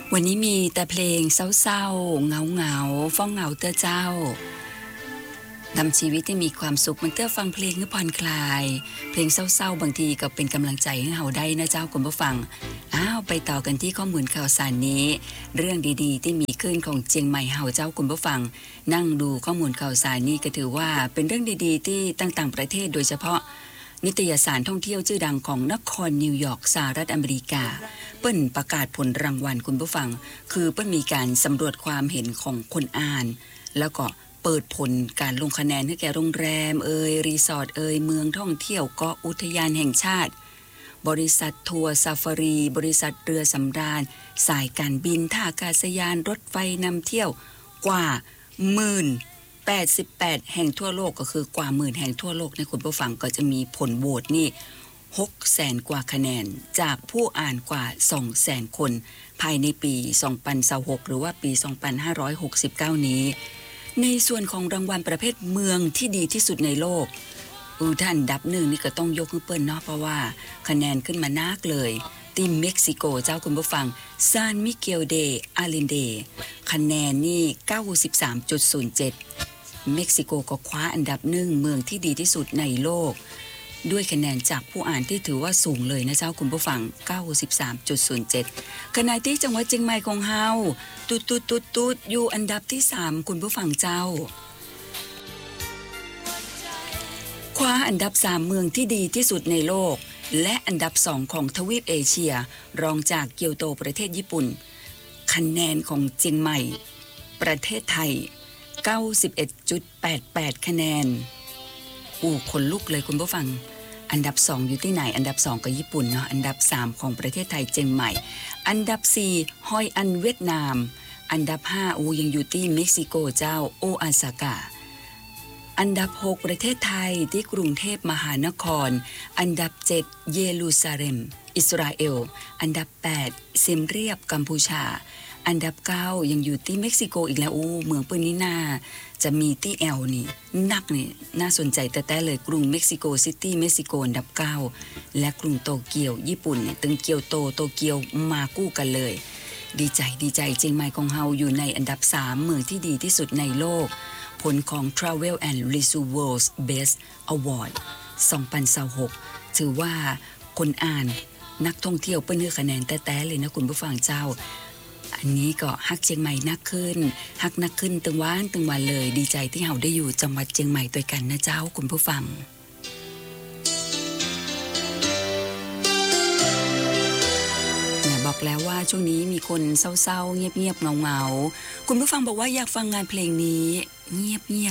วันนี้มีแต่เพลงเศร้าๆเหงาๆฟ้องเหงาเต้อเจ้านำชีวิตที่มีความสุขมันเต้อฟังเพลงให้ผ่อนคลายเพลงเศร้าๆบางทีก็เป็นกำลังใจให้เฮาได้นะเจ้าคุณผู้ฟังไปต่อกันที่ข้อมูลข่าวสารนี้เรื่องดีๆที่มีขึ้นของเจียงใหม่เฮาเจ้าคุณผู้ฟังนั่งดูข้อมูลข่าวสารนี้ก็ถือว่าเป็นเรื่องดีๆที่ต่างๆประเทศโดยเฉพาะนิตยสารท่องเที่ยวชื่อดังของนครนิวยอร์กสหรัฐอเมริกาเปิ้นประกาศผลรางวัลคุณผู้ฟังคือเปิ้นมีการสำรวจความเห็นของคนอ่านแล้วก็เปิดผลการลงคะแนนให้แก่โรงแรมรีสอร์ทเมืองท่องเที่ยวเกาะอุทยานแห่งชาติบริษัททัวร์ซาฟารีบริษัทเรือสำราญสายการบินท่าอากาศยานรถไฟนำเที่ยวกว่า88แห่งทั่วโลกก็คือกว่าหมื่นแห่งทั่วโลกในคุณผู้ฟังก็จะมีผลโหวตนี่600,000 กว่าคะแนนจากผู้อ่านกว่า 200,000 คนภายในปี2026หรือว่าปี2569นี้ในส่วนของรางวัลประเภทเมืองที่ดีที่สุดในโลกท่านดับหนึ่งนี่ก็ต้องยกให้เปิ้นเนาะเพราะว่าคะแนนขึ้นมานักเลยที่เม็กซิโกเจ้าคุณผู้ฟังซานมิเกลเดอาเลนเดคะแนนนี่ 93.07 เม็กซิโกก็คว้าอันดับหนึ่งเมืองที่ดีที่สุดในโลกด้วยคะแนนจากผู้อ่านที่ถือว่าสูงเลยนะเจ้าคุณผู้ฟัง 93.07 ขณะที่จังหวัดเชียงใหม่ของเฮาตุดอยู่อันดับที่3คุณผู้ฟังเจ้าคว้าอันดับ3เมืองที่ดีที่สุดในโลกและอันดับ2ของทวีปเอเชียรองจากเกียวโตประเทศญี่ปุ่นคะแนนของเชียงใหม่ประเทศไทย 91.88 คะแนนคนลุกเลยคุณผู้ฟังอันดับ2อยู่ที่ไหนอันดับ2ก็ญี่ปุ่นเนาะอันดับ3ของประเทศไทยเชียงใหม่อันดับ4ฮอยอันเวียดนามอันดับ5ยังอยู่ที่เม็กซิโกเจ้าโออาซาก้าอันดับ6ประเทศไทยที่กรุงเทพมหานครอันดับ7เยรูซาเล็มอิสราเอลอันดับ8ซิมเรียบกัมพูชาอันดับ9ยังอยู่ที่เม็กซิโกอีกแล้วเมืองปืนนี้น่าจะมีที่แอลนี่นักนี่น่าสนใจแต่เลยกรุงเม็กซิโกซิตี้เม็กซิโกอันดับ9และกรุงโตเกียวญี่ปุ่นเนี่ยตึงเกียวโตเกียวมากู้กันเลยดีใจเชียงใหม่ของเฮาอยู่ในอันดับ3เมืองที่ดีที่สุดในโลกผลของ Travel and Leisure World's Best Award 2026ถือว่าคนอ่านนักท่องเที่ยวเปิ้นให้คะแนนแต่เลยนะคุณผู้ฟังเจ้าอันนี้ก็ฮักเชียงใหม่นักขึ้นฮักนักขึ้นตึงวันเลยดีใจที่เฮาได้อยู่จังหวัดเชียงใหม่ด้วยกันนะเจ้าคุณผู้ฟังบอกแล้วว่าช่วงนี้มีคนเศร้าๆเงียบๆเงาๆคุณผู้ฟังบอกว่าอยากฟังงานเพลงนี้เงียบ